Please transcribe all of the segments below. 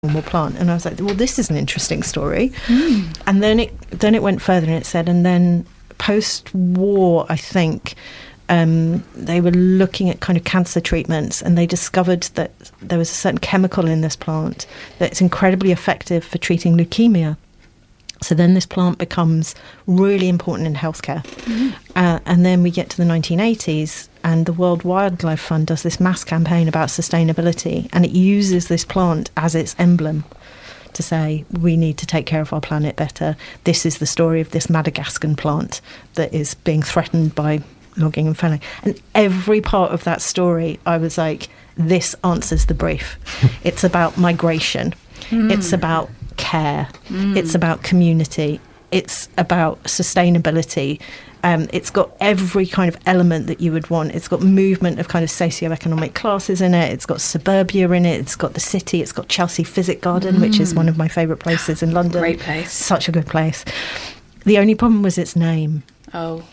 normal plant. And I was like, well, this is an interesting story. And then it went further, and it said, and then post-war, I think, they were looking at kind of cancer treatments, and they discovered that there was a certain chemical in this plant that's incredibly effective for treating leukemia. So then this plant becomes really important in healthcare. And then we get to the 1980s, and the World Wildlife Fund does this mass campaign about sustainability, and it uses this plant as its emblem to say, we need to take care of our planet better. This is the story of this Madagascan plant that is being threatened by logging and felling. And every part of that story, I was like, this answers the brief. It's about migration. It's about care. It's about community. It's about sustainability. It's got every kind of element that you would want. It's got movement of kind of socioeconomic classes in it. It's got suburbia in it. It's got the city. It's got Chelsea Physic Garden, which is one of my favourite places in London. Great place. Such a good place. The only problem was its name. Oh.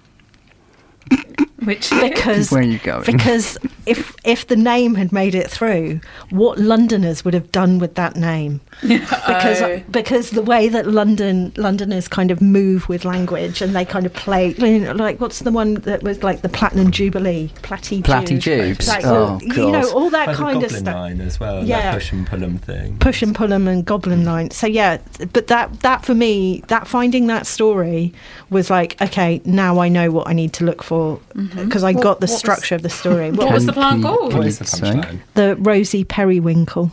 Which Because where are you going? Because if the name had made it through, what Londoners would have done with that name? Because the way that Londoners kind of move with language, and they kind of play, you know, like, what's the one that was like the Platinum Jubilee, Platty-Tubes, Like, you know, all that Like kind the of Goblin stuff. line as well, Yeah. that push and pull 'em thing. Push and pull 'em and goblin line. So yeah, but that for me, that finding that story was like, okay, now I know what I need to look for, because I got the structure of the story. What was the plant called? What Can is you the say? punchline? The Rosy Periwinkle.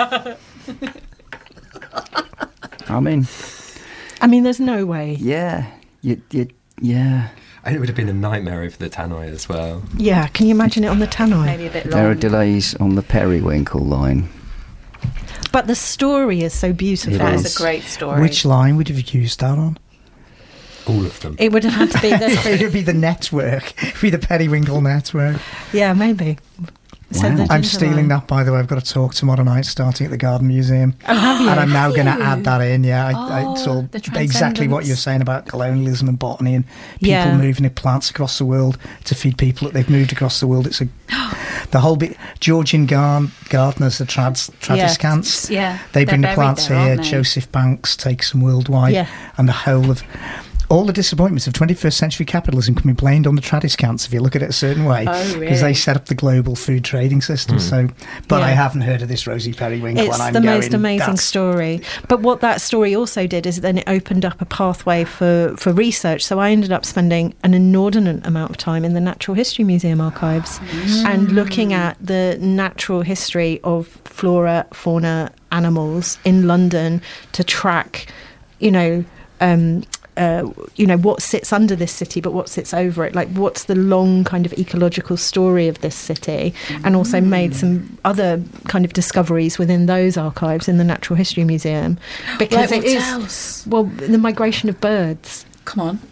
I mean, There's no way. yeah. Yeah. And it would have been a nightmare over the tannoy as well. Yeah, can you imagine it on the tannoy? Maybe a bit long. There are delays on the periwinkle line. But the story is so beautiful. That It is a great story. Which line would you have used that on? All of them. It would have had to be It the would be the network. It would be the Periwinkle network. yeah, maybe. So Wow. the I'm ginger stealing line. that, by the way. I've got a talk tomorrow night starting at the Garden Museum. Oh, have you? And I'm now going to you? add that in, yeah. It's all the exactly what transcendence. you're saying about colonialism and botany and people Yeah. moving their plants across the world to feed people that they've moved across the world. It's the whole bit. Georgian gardeners, the Tradescants, Yeah, they they're bring the buried plants there, here. aren't they? Joseph Banks takes them worldwide. Yeah. And the whole of... All the disappointments of 21st century capitalism can be blamed on the Tradescants if you look at it a certain way. Oh, really? Because they set up the global food trading system. So, but Yeah. I haven't heard of this Rosy Periwinkle. It's and I'm the most going, amazing "That's story. But what that story also did is then it opened up a pathway for research. So I ended up spending an inordinate amount of time in the Natural History Museum archives and looking at the natural history of flora, fauna, animals in London to track, what sits under this city, but what sits over it. Like, what's the long kind of ecological story of this city? And also made some other kind of discoveries within those archives in the Natural History Museum. Because Like it is, what else? well, the migration of birds. Come on.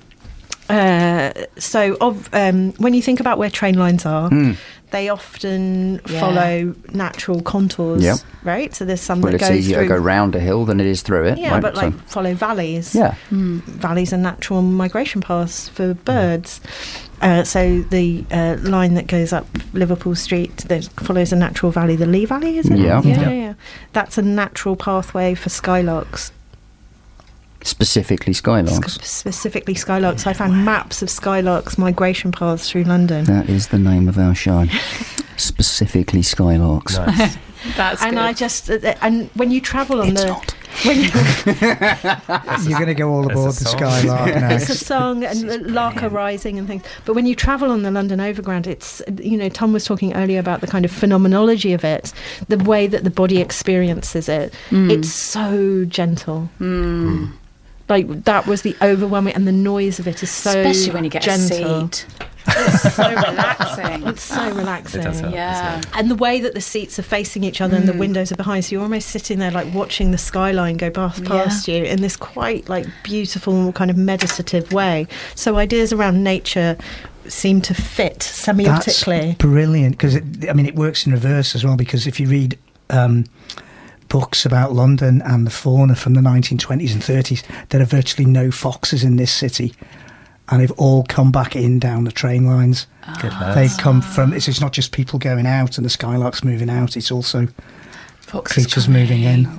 When you think about where train lines are, they often Yeah. follow natural contours, Yep. right? So there's some Well, that it's go easier through. to go round a hill than it is through it. Yeah, right? but So- like follow valleys. yeah. Valleys are natural migration paths for birds. So the line that goes up Liverpool Street that follows a natural valley, the Lee Valley, is it? Yeah. Yeah. That's a natural pathway for skylarks. Specifically skylarks. Specifically skylarks. I found maps of skylarks migration paths through London. That is the name of our show. Specifically skylarks. Nice. That's And good. I just and when you travel on It's the not. when you, You're going to go all aboard the song. Skylark now. it's a song and the lark are rising and things. But when you travel on the London Overground, it's, Tom was talking earlier about the kind of phenomenology of it, the way that the body experiences it. It's so gentle. Like, that was the overwhelming, and the noise of it is so Especially when you get gentle. a seat. It's so relaxing. It's so relaxing. It does help, Yeah. doesn't it? And the way that the seats are facing each other and the windows are behind, so you're almost sitting there like watching the skyline go past you in this quite like beautiful kind of meditative way. So ideas around nature seem to fit semiotically. That's brilliant, because it works in reverse as well, because if you read books about London and the fauna from the 1920s and 30s, there are virtually no foxes in this city, and they've all come back in down the train lines. Good lads. They've come from, it's not just people going out and the skylarks moving out, it's also Foxes creatures coming. moving in.